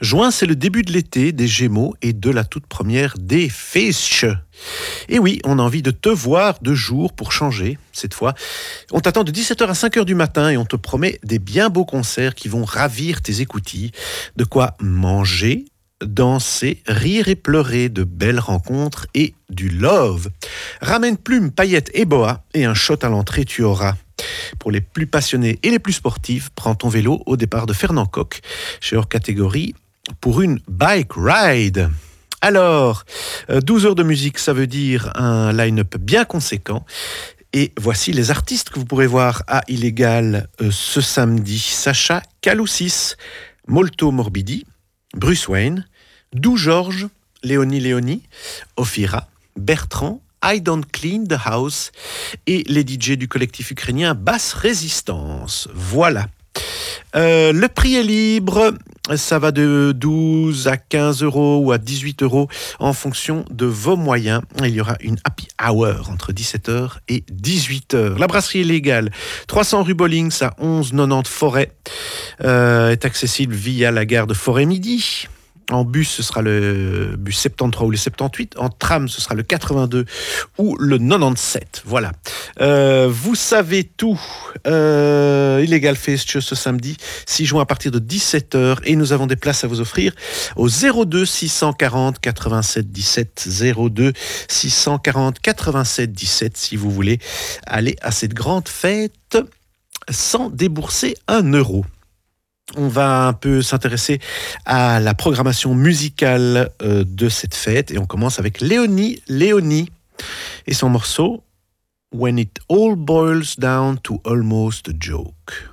Juin, c'est le début de l'été, des Gémeaux et de la toute première des Fish. Et oui, on a envie de te voir de jour pour changer, cette fois. On t'attend de 17h à 5h du matin et on te promet des bien beaux concerts qui vont ravir tes écoutilles. De quoi manger, danser, rire et pleurer, de belles rencontres et du love. Ramène plumes, paillettes et boa et un shot à l'entrée tu auras. Pour les plus passionnés et les plus sportifs, prends ton vélo au départ de Fernand Coq, chez hors catégorie, pour une bike ride. Alors, 12 heures de musique, ça veut dire un line-up bien conséquent. Et voici les artistes que vous pourrez voir à Illégal ce samedi. Sacha Caloussis, Molto Morbidi, Bruce Wayne, Dou Georges, Léonie, Ophira, Bertrand, I Don't Clean the House et les DJ du collectif ukrainien Basse Résistance. Voilà. Le prix est libre, ça va de 12 à 15 euros ou à 18 euros en fonction de vos moyens. Il y aura une happy hour entre 17h et 18h. La brasserie est légale, 300 rue Bollings à 1190 Forêt, est accessible via la gare de Forêt-Midi. En bus, ce sera le bus 73 ou le 78. En tram, ce sera le 82 ou le 97. Voilà. Vous savez tout. Illégal Fest ce samedi 6 juin à partir de 17h. Et nous avons des places à vous offrir au 02 640 87 17. 02 640 87 17 si vous voulez aller à cette grande fête sans débourser 1 euro. On va un peu s'intéresser à la programmation musicale de cette fête et on commence avec Léonie et son morceau When It All Boils Down to Almost a Joke.